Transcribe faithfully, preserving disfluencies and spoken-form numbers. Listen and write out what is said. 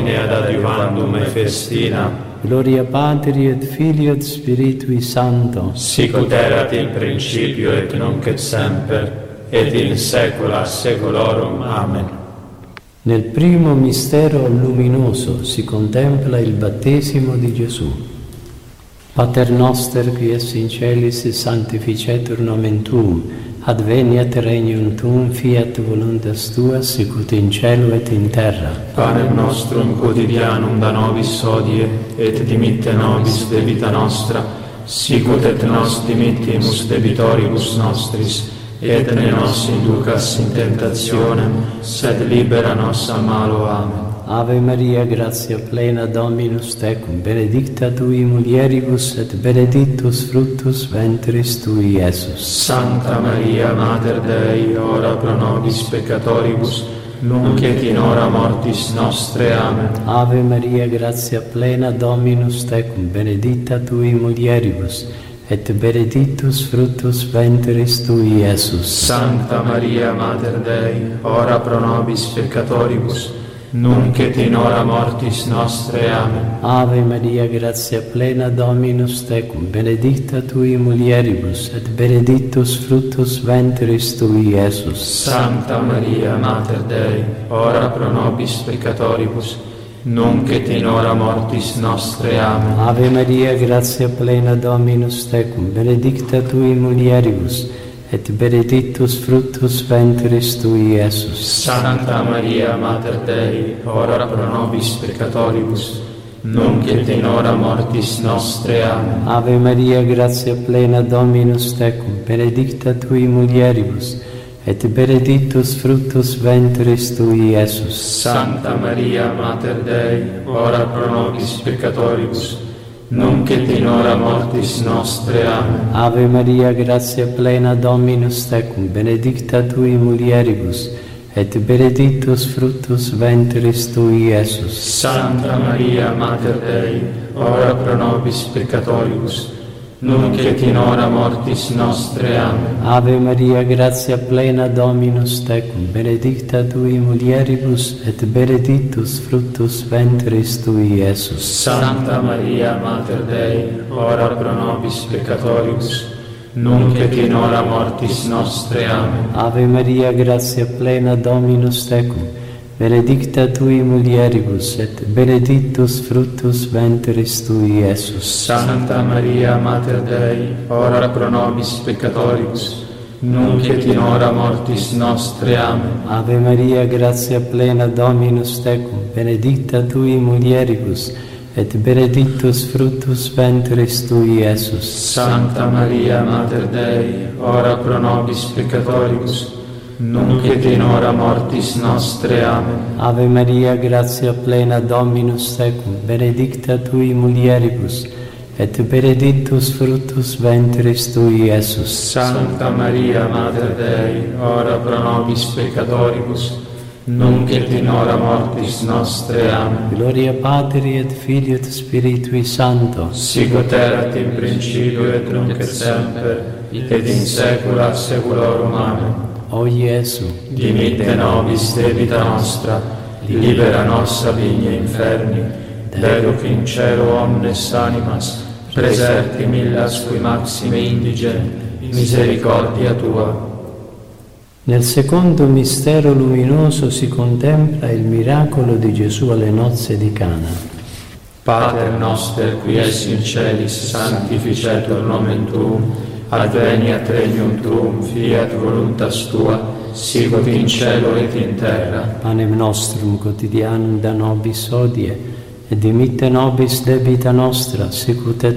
Domine ad adiuvandum et festina, Gloria Patri et Filii et Spiritui Sancto, sic ut erat in principio et nunc et semper, et in saecula saeculorum. Amen. Nel primo mistero luminoso si contempla il battesimo di Gesù. Pater noster qui es in celis sanctificetur nomen tuum, adveniat regnum tuum, fiat voluntas tua, sicut in cielo et in terra. Panem nostrum quotidianum da nobis hodie, et dimitte nobis debita nostra, sicut et nos dimittimus debitoribus nostris, et ne nos inducas in tentationem, sed libera nos a malo. Amen. Ave Maria, gratia plena, Dominus tecum, benedicta tui mulieribus, et benedictus fructus ventris tui, Iesus. Santa Maria, Mater Dei, ora pro nobis peccatoribus, nunc et in hora mortis nostre. Amen. Ave Maria, gratia plena, Dominus tecum, benedicta tui mulieribus, et benedictus fructus ventris tui, Iesus. Santa Maria, Mater Dei, ora pro nobis peccatoribus, nunc et in hora mortis nostre. Amen. Ave Maria, gratia plena, Dominus tecum, benedicta tui mulieribus, et benedictus fructus ventris tui, Iesus. Santa Maria, Mater Dei, ora pro nobis peccatoribus, nunc et in hora mortis nostre. Amen. Ave Maria, gratia plena, Dominus tecum, benedicta tui mulieribus, et benedictus fructus ventris tui, Iesus. Santa Maria, Mater Dei, ora pro nobis peccatoribus, nunc et in hora mortis nostre. Amen. Ave Maria, gratia plena, Dominus tecum, benedicta tui mulieribus, et benedictus fructus ventris tui, Iesus. Santa Maria, Mater Dei, ora pro nobis peccatoribus, nunc et in hora mortis nostre. Amen. Ave Maria, gratia plena, Dominus tecum, benedicta tui mulieribus, et benedictus fructus ventris tui, Iesus. Santa Maria, Mater Dei, ora pro nobis peccatoribus, nunc et in hora mortis nostre. Amen. Ave Maria, gratia plena, Dominus tecum, benedicta tui mulieribus, et benedictus fructus ventris tui, Iesus. Santa Maria, Mater Dei, ora pro nobis peccatoribus, nunc et in hora mortis nostre. Amen. Ave Maria, gratia plena, Dominus tecum, benedicta tui mulieribus, et benedictus fructus ventris tui, Iesus. Santa Maria, Mater Dei, ora pro nobis peccatoribus, nunc et in hora mortis nostre. Amen. Ave Maria, gratia plena, Dominus tecum, benedicta tui mulieribus, et benedictus fructus ventris tui, Iesus. Santa Maria, Mater Dei, ora pro nobis peccatoribus, nunc et in hora mortis nostre. Amen. Ave Maria, gratia plena, Dominus tecum, benedicta tui mulieribus, et benedictus fructus ventris tui, Iesus. Santa Maria, Mater Dei, ora pro nobis peccatoribus, nunc et in hora mortis nostre. Amen. Gloria Patri et Filii et Spiritui Sancto, sic ut erat in principio et nunc et semper, et in saecula saeculorum. Amen. O Iesu, dimitte nobis debita nostra, libera nos a vigne inferni, deduc in cielo omnes animas, preserti millas qui maxime indigent, misericordia tua. Nel secondo mistero luminoso si contempla il miracolo di Gesù alle nozze di Cana. Pater noster qui es in celis, sanctificetur nomen tuum, adveniat regnum tuum, fiat voluntas tua, sicut in cielo et in terra. Panem nostrum quotidianum da nobis hodie, et dimitte nobis debita nostra, sicut et